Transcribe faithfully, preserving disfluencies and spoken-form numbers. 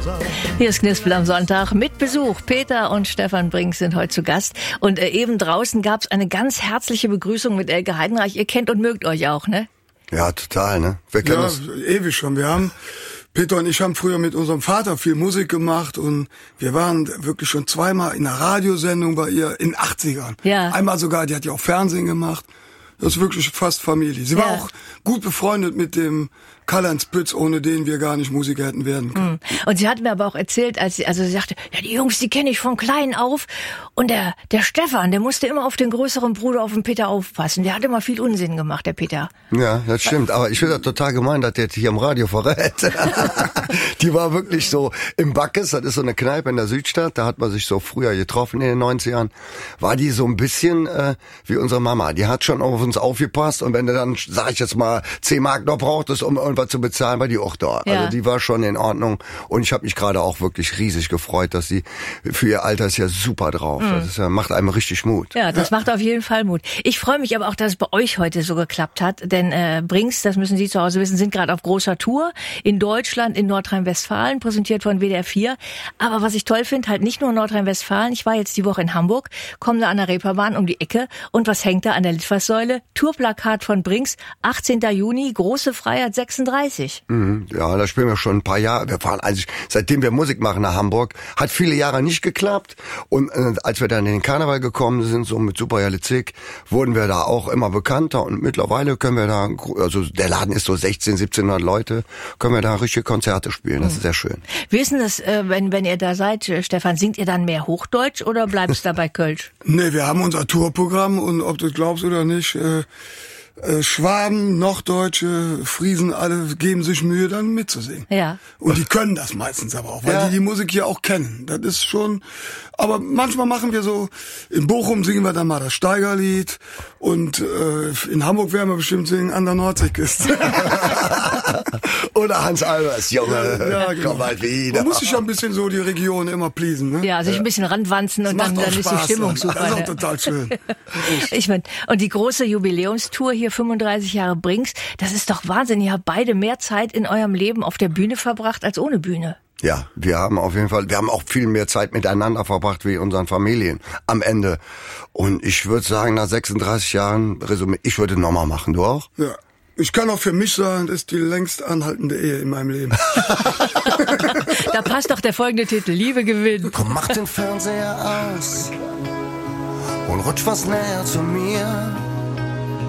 Hier ist Knispel am Sonntag mit Besuch. Peter und Stefan Brinks sind heute zu Gast. Und äh, eben draußen gab es eine ganz herzliche Begrüßung mit Elke Heidenreich. Ihr kennt und mögt euch auch, ne? Ja, total, ne? Wir kennen ja, das ewig schon. Wir haben, Peter und ich haben früher mit unserem Vater viel Musik gemacht und wir waren wirklich schon zweimal in einer Radiosendung bei ihr in den achtzigern. Ja. Einmal sogar, die hat ja auch Fernsehen gemacht. Das ist wirklich fast Familie. Sie war Ja. auch gut befreundet mit dem Karl-Heinz Pütz, ohne den wir gar nicht Musiker hätten werden können. Und sie hat mir aber auch erzählt, als sie, also sie sagte, ja, die Jungs, die kenne ich von klein auf. Und der, der Stefan, der musste immer auf den größeren Bruder, auf den Peter aufpassen. Der hat immer viel Unsinn gemacht, der Peter. Ja, das stimmt. Aber ich finde das total gemein, dass der hier am Radio verrät. Die war wirklich so im Backes, das ist so eine Kneipe in der Südstadt, da hat man sich so früher getroffen in den neunzigern. War die so ein bisschen äh, wie unsere Mama. Die hat schon auf uns aufgepasst und wenn du dann, sag ich jetzt mal, zehn Mark noch brauchtest, um irgendwas zu bezahlen, war die auch da. Ja. Also die war schon in Ordnung. Und ich habe mich gerade auch wirklich riesig gefreut, dass sie für ihr Alter ist ja super drauf. Mhm. Das ist ja, macht einem richtig Mut. Ja, das macht auf jeden Fall Mut. Ich freue mich aber auch, dass es bei euch heute so geklappt hat, denn äh, Brinks, das müssen Sie zu Hause wissen, sind gerade auf großer Tour in Deutschland, in Nordrhein-Westfalen, präsentiert von W D R vier. Aber was ich toll finde, halt nicht nur Nordrhein-Westfalen, ich war jetzt die Woche in Hamburg, komme da an der Reeperbahn um die Ecke und was hängt da an der Litfaßsäule? Tourplakat von Brinks, achtzehnten Juni, Große Freiheit sechsunddreißig. Mhm, ja, da spielen wir schon ein paar Jahre. Wir fahren eigentlich, seitdem wir Musik machen nach Hamburg, hat viele Jahre nicht geklappt. Und äh, als wir dann in den Karneval gekommen sind, so mit Superjalle Zick, wurden wir da auch immer bekannter. Und mittlerweile können wir da, also der Laden ist so sechzehnhundert, siebzehnhundert Leute, können wir da richtige Konzerte spielen. Das ist sehr schön. Wie ist denn das, äh, wenn, wenn ihr da seid, äh, Stefan, singt ihr dann mehr Hochdeutsch oder bleibt es dabei Kölsch? Nee, wir haben unser Tourprogramm und ob du es glaubst oder nicht, äh, äh, Schwaben, Norddeutsche, Friesen, alle geben sich Mühe, dann mitzusingen. Ja. Und die können das meistens aber auch, weil Ja. die die Musik hier auch kennen. Das ist schon, aber manchmal machen wir so, in Bochum singen wir dann mal das Steigerlied und äh, in Hamburg werden wir bestimmt singen An der Nordseeküste. Oder Hans Albers, Junge, Ja, genau. komm mal wieder. Man muss sich ja ein bisschen so die Region immer pleasen, ne? Ja, sich ein bisschen ranwanzen und Das dann, macht auch dann ist die Spaß, Stimmung dann. super. Das ist auch Ne? total schön. Ich mein, und die große Jubiläumstour hier, fünfunddreißig Jahre Brinks, das ist doch Wahnsinn. Ihr habt beide mehr Zeit in eurem Leben auf der Bühne verbracht als ohne Bühne. Ja, wir haben auf jeden Fall, wir haben auch viel mehr Zeit miteinander verbracht wie unseren Familien am Ende. Und ich würde sagen, nach sechsunddreißig Jahren, Resümee, ich würde nochmal machen. Du auch? Ja. Ich kann auch für mich sagen, das ist die längst anhaltende Ehe in meinem Leben. Da passt doch der folgende Titel, Liebe gewinnt. Komm, mach den Fernseher aus und rutsch was näher zu mir.